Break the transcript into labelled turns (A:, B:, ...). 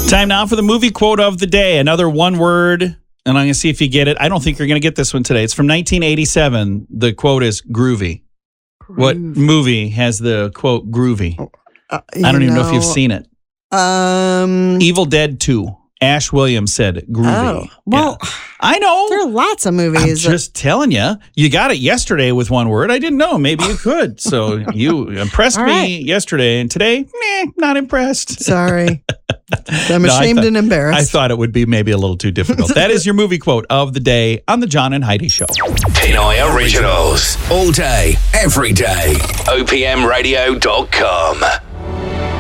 A: Time now for the movie quote of the day. Another one word, and I'm going to see if you get it. I don't think you're going to get this one today. It's from 1987. The quote is groovy. What movie has the quote groovy? I don't even know if you've seen it. Evil Dead 2. Ash Williams said groovy.
B: Oh, well,
A: yeah. I know.
B: There are lots of movies.
A: I'm just telling you. You got it yesterday with one word. I didn't know. Maybe you could. So you impressed me yesterday, and today, not impressed.
B: Sorry. I'm ashamed and embarrassed.
A: I thought it would be maybe a little too difficult. That is your movie quote of the day on the John and Heidi Show.
C: Pinoy Originals. All day, every day. OPMradio.com.